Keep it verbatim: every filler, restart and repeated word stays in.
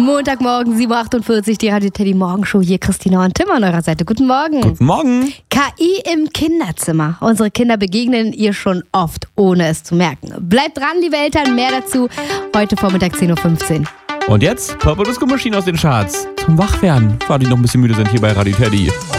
Montagmorgen, sieben Uhr achtundvierzig, die Radio Teddy Morgenshow. Hier Christina und Tim an eurer Seite. Guten Morgen. Guten Morgen. K I im Kinderzimmer. Unsere Kinder begegnen ihr schon oft, ohne es zu merken. Bleibt dran, liebe Eltern, mehr dazu heute Vormittag zehn Uhr fünfzehn. Und jetzt Purple Disco Machine aus den Charts. Zum Wachwerden, weil die noch ein bisschen müde sind hier bei Radio Teddy.